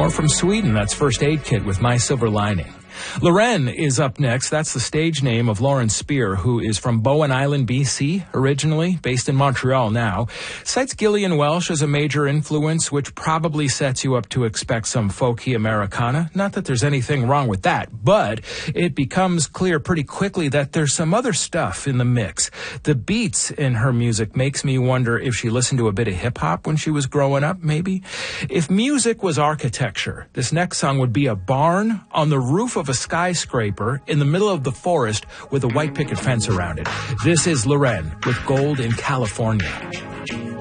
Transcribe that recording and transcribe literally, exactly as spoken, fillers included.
more from Sweden. That's First Aid Kit with My Silver Lining. Loren is up next. That's the stage name of Lauren Spear, who is from Bowen Island, B C, originally, based in Montreal now. Cites Gillian Welsh as a major influence, which probably sets you up to expect some folky Americana. Not that there's anything wrong with that, but it becomes clear pretty quickly that there's some other stuff in the mix. The beats in her music makes me wonder if she listened to a bit of hip-hop when she was growing up, maybe. If music was architecture, this next song would be a barn on the roof of a skyscraper in the middle of the forest with a white picket fence around it. This is Loren with Gold in California.